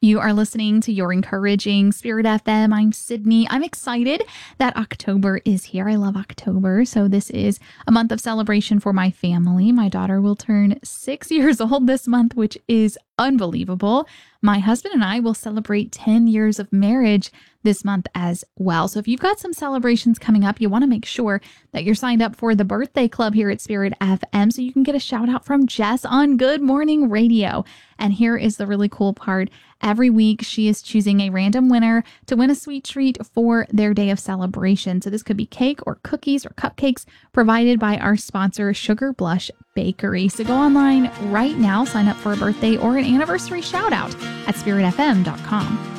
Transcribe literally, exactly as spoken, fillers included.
You are listening to Your Encouraging Spirit F M. I'm Sydney. I'm excited that October is here. I love October. So this is a month of celebration for my family. My daughter will turn six years old this month, which is unbelievable. My husband and I will celebrate ten years of marriage this month as well. So if you've got some celebrations coming up, you want to make sure that you're signed up for the birthday club here at Spirit F M so you can get a shout out from Jess on Good Morning Radio. And here is the really cool part. Every week, she is choosing a random winner to win a sweet treat for their day of celebration. So this could be cake or cookies or cupcakes provided by our sponsor, Sugar Blush Bakery. So go online right now, sign up for a birthday or an anniversary shout out at spirit f m dot com.